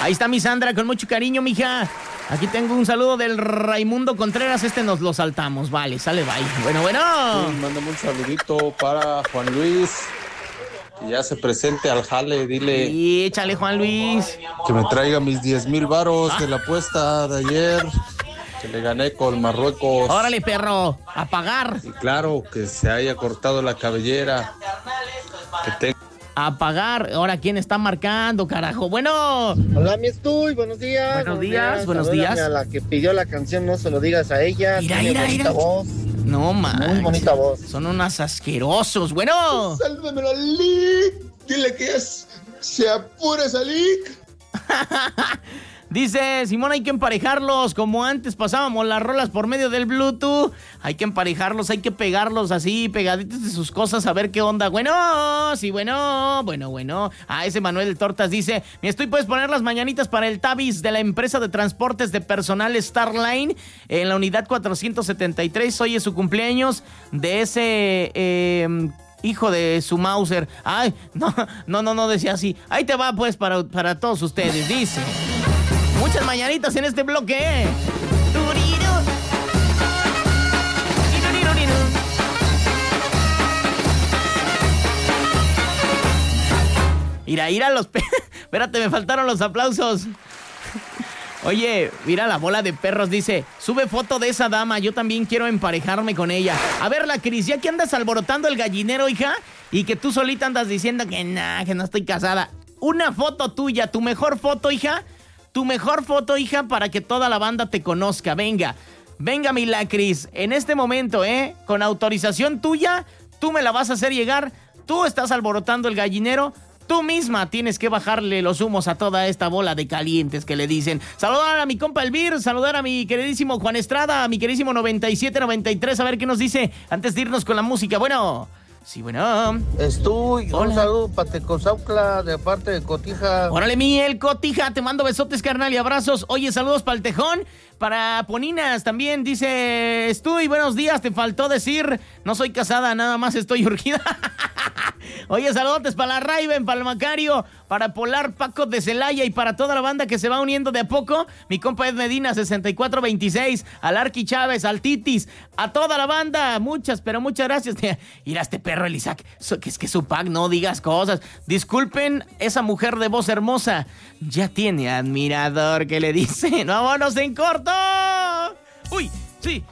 Ahí está mi Sandra, con mucho cariño, mija. Aquí tengo un saludo del Raimundo Contreras. Nos lo saltamos. Vale, sale, bye. Bueno. Sí, mándame un saludito para Juan Luis. Que ya se presente al jale, dile. Y échale, Juan Luis. Que me traiga mis 10,000 varos de la apuesta de ayer. Que le gané con Marruecos. Órale, perro, a pagar. Y claro, que se haya cortado la cabellera. A pagar. Ahora, ¿quién está marcando, carajo? Bueno. Hola, mi Estuy, buenos días. Buenos días. A la que pidió la canción, no se lo digas a ella. Mira. Voz. No, man. Muy bonita voz. Son unos asquerosos. Bueno. Sálvamelo a Lick. Dile que se apure esa Lick. Dice Simón, hay que emparejarlos como antes pasábamos las rolas por medio del Bluetooth. Hay que emparejarlos, hay que pegarlos así, pegaditos de sus cosas, a ver qué onda. Bueno. Ese Manuel Tortas dice, mi Estoy, ¿puedes poner las mañanitas para el Tavis de la empresa de transportes de personal Starline en la unidad 473? Hoy es su cumpleaños de ese... hijo de su Mauser. Ay, no decía así. Ahí te va, pues, para todos ustedes, dice. Muchas mañanitas en este bloque. Ir a los... Espérate, me faltaron los aplausos. Oye, mira la bola de perros, dice, sube foto de esa dama, yo también quiero emparejarme con ella. A ver, la Cris, ya que andas alborotando el gallinero, hija, y que tú solita andas diciendo que no estoy casada. Una foto tuya, tu mejor foto, hija, para que toda la banda te conozca. Venga, mi Lacris, en este momento, con autorización tuya, tú me la vas a hacer llegar, tú estás alborotando el gallinero. Tú misma tienes que bajarle los humos a toda esta bola de calientes que le dicen. Saludar a mi compa Elvir, saludar a mi queridísimo Juan Estrada, a mi queridísimo 9793, a ver qué nos dice antes de irnos con la música. Bueno, sí, bueno. Estoy, un saludo para Tecozaucla de parte de Cotija. Órale, Miguel Cotija, te mando besotes, carnal, y abrazos. Oye, saludos para el Tejón, para Poninas también, dice, Estoy, buenos días, te faltó decir, no soy casada, nada más estoy urgida. Oye, saludos para la Raven, para el Macario, para Polar Paco de Celaya y para toda la banda que se va uniendo de a poco. Mi compa Ed Medina, 6426, al Arqui Chávez, al Titis, a toda la banda. Muchas, pero muchas gracias. Mira este perro, el Isaac, que es que su pack, no digas cosas. Disculpen, esa mujer de voz hermosa ya tiene admirador, que le dice, vámonos en corto. Uy, sí.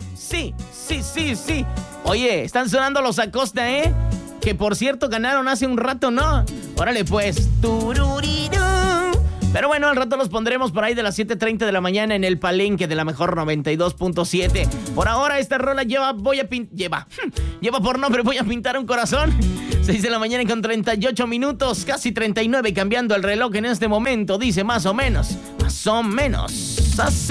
Oye, están sonando los Acosta, que por cierto ganaron hace un rato, ¿no? Órale pues. Pero bueno, al rato los pondremos por ahí de las 7:30 de la mañana en el Palenque de la mejor 92.7. Por ahora esta rola lleva por nombre Voy a pintar un corazón. 6 de la mañana con 38 minutos, casi 39, cambiando el reloj en este momento. Dice más o menos así.